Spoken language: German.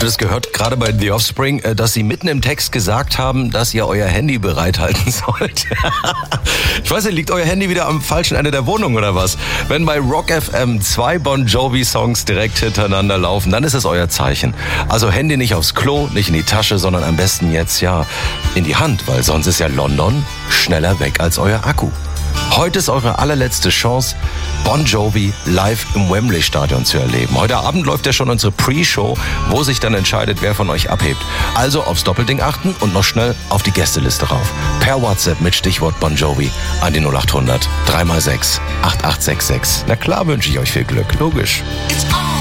Das gehört gerade bei The Offspring, dass sie mitten im Text gesagt haben, dass ihr euer Handy bereithalten sollt. Ich weiß nicht, liegt euer Handy wieder am falschen Ende der Wohnung oder was? Wenn bei Rock FM 2 Bon Jovi Songs direkt hintereinander laufen, dann ist es euer Zeichen. Also Handy nicht aufs Klo, nicht in die Tasche, sondern am besten jetzt in die Hand, weil sonst ist ja London schneller weg als euer Akku. Heute ist eure allerletzte Chance, Bon Jovi live im Wembley-Stadion zu erleben. Heute Abend läuft ja schon unsere Pre-Show, wo sich dann entscheidet, wer von euch abhebt. Also aufs Doppelding achten und noch schnell auf die Gästeliste rauf. Per WhatsApp mit Stichwort Bon Jovi an die 0800 3x6 8866. Na klar wünsche ich euch viel Glück, logisch.